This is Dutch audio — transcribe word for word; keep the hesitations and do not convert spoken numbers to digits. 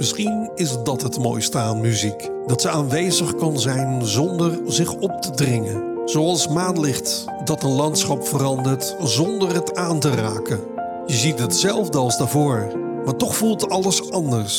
Misschien is dat het mooiste aan muziek. Dat ze aanwezig kan zijn zonder zich op te dringen. Zoals maanlicht dat een landschap verandert zonder het aan te raken. Je ziet hetzelfde als daarvoor, maar toch voelt alles anders.